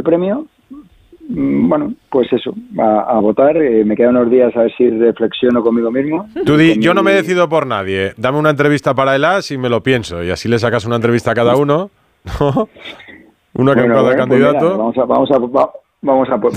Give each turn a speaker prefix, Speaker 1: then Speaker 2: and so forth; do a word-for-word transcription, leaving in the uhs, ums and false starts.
Speaker 1: premio, bueno, pues eso, a, a votar. Eh, me quedan unos días a ver si reflexiono conmigo mismo.
Speaker 2: Tú di, yo
Speaker 1: mi...
Speaker 2: no me decido por nadie. Dame una entrevista para el A S y me lo pienso. Y así le sacas una entrevista a cada uno, ¿no? Una
Speaker 1: bueno,
Speaker 2: con cada
Speaker 1: bueno,
Speaker 2: candidato.
Speaker 1: Pues mira, vamos a, vamos a, vamos a,